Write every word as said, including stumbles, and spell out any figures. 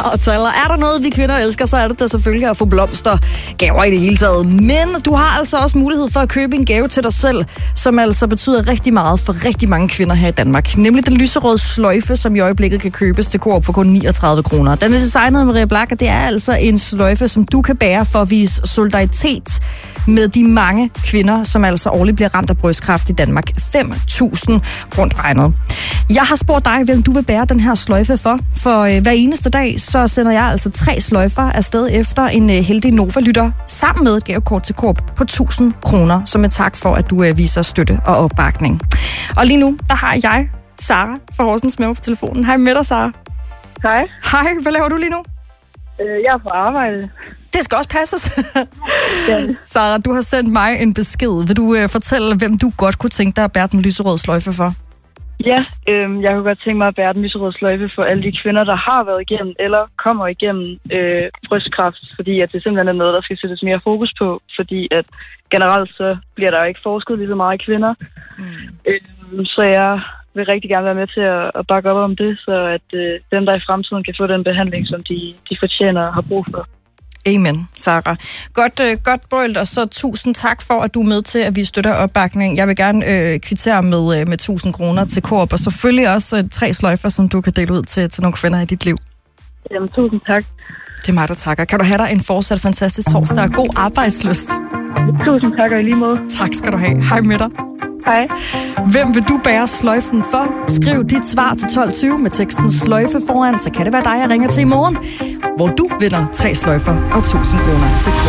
og tal. Er der noget, vi kvinder elsker, så er det da selvfølgelig at få blomster, gaver i det hele taget. Men du har altså også mulighed for at købe en gave til dig selv, som altså betyder rigtig meget for rigtig mange kvinder her i Danmark. Nemlig den lyserøde sløjfe, som i øjeblikket kan købes til Coop for kun niogtredive kroner. Den er designet af Maria Black, og det er altså en sløjfe, som du kan bære for at vise solidaritet med de mange kvinder, som altså årligt bliver ramt af brystkræft i Danmark. fem tusind rundt regnet. Jeg har spurgt dig, hvem du vil bære den her sløjfe for. For øh, hver eneste dag, så sender jeg altså tre sløjfer afsted efter en øh, heldig Nova-lytter, sammen med et gavekort til Coop på tusind kroner, som et tak for, at du øh, viser støtte og opbakning. Og lige nu, der har jeg Sara fra Horsens med på telefonen. Hej med dig, Sara. Hej. Hej, hvad laver du lige nu? Jeg er på arbejde. Det skal også passes. Sara, du har sendt mig en besked. Vil du uh, fortælle, hvem du godt kunne tænke dig at bære den lyserøde sløjfe for? Ja, øhm, jeg kunne godt tænke mig at bære den lyserøde sløjfe for alle de kvinder, der har været igennem eller kommer igennem øh, brystkræft, fordi at det simpelthen er noget, der skal sættes mere fokus på, fordi at generelt så bliver der jo ikke forsket lige så meget i kvinder. Mm. Øhm, så jeg vil rigtig gerne være med til at, at bakke op om det, så at øh, dem, der i fremtiden kan få den behandling, som de, de fortjener og har brug for. Amen, Sara. Godt, øh, godt brølt, og så tusind tak for, at du er med til, at vi støtter opbakning. Jeg vil gerne øh, kvittere med, øh, med tusind kroner til Coop, og selvfølgelig også øh, tre sløjfer, som du kan dele ud til, til nogle kvinder i dit liv. Jamen, tusind tak. Det er mig, der takker. Kan du have dig en fortsat fantastisk torsdag og god arbejdslyst? Tusind tak, og i lige måde. Tak skal du have. Hej med dig. Hej. Hvem vil du bære sløjfen for? Skriv dit svar til tolv tyve med teksten sløjfe foran, så kan det være dig, jeg ringer til i morgen, hvor du vinder tre sløjfer og tusind kroner til Coop.